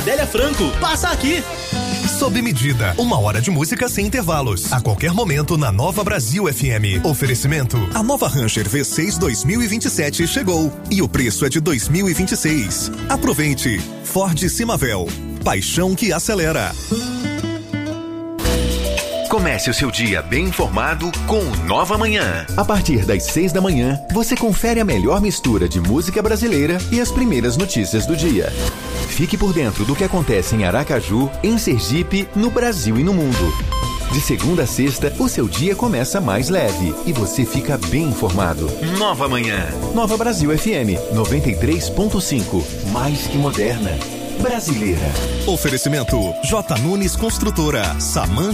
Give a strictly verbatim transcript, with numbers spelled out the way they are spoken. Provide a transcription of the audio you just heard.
Adélia Franco. Passa aqui. Sob medida, uma hora de música sem intervalos. A qualquer momento na Nova Brasil F M. Oferecimento: a nova Ranger V seis dois mil e vinte e sete chegou e o preço é de dois mil e vinte e seis. Aproveite. Ford Simavel. Paixão que acelera. Comece o seu dia bem informado com o Nova Manhã. A partir das seis da manhã, você confere a melhor mistura de música brasileira e as primeiras notícias do dia. Fique por dentro do que acontece em Aracaju, em Sergipe, no Brasil e no mundo. De segunda a sexta, o seu dia começa mais leve e você fica bem informado. Nova Manhã. Nova Brasil F M, noventa e três ponto cinco. Mais que moderna. Brasileira. Oferecimento: J. Nunes Construtora. Saman